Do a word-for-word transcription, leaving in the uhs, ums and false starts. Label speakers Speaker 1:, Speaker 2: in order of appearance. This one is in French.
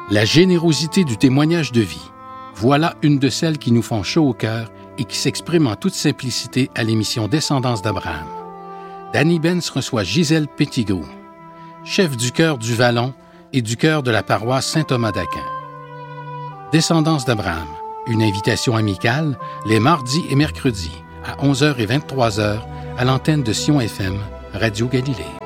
Speaker 1: La générosité du témoignage de vie. Voilà une de celles qui nous font chaud au cœur et qui s'exprime en toute simplicité à l'émission Descendance d'Abraham. Danny Benz reçoit Gisèle Pettigrew, chef du chœur du Vallon et du chœur de la paroisse Saint-Thomas d'Aquin. Descendance d'Abraham, une invitation amicale les mardis et mercredis à onze heures et vingt-trois heures à l'antenne de Sion F M, Radio Galilée.